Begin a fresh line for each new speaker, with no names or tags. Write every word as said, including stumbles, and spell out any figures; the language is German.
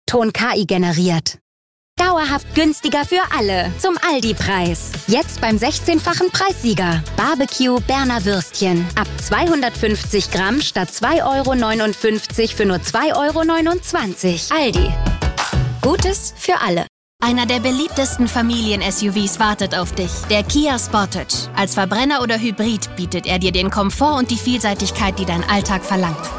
Ton-K I generiert. Dauerhaft günstiger für alle. Zum Aldi-Preis. Jetzt beim sechzehnfachen Preissieger. Barbecue Berner Würstchen. Ab zweihundertfünfzig Gramm statt zwei Euro neunundfünfzig für nur zwei Euro neunundzwanzig. Aldi. Gutes für alle. Einer der beliebtesten Familien-S U Vs wartet auf dich. Der Kia Sportage. Als Verbrenner oder Hybrid bietet er dir den Komfort und die Vielseitigkeit, die dein Alltag verlangt.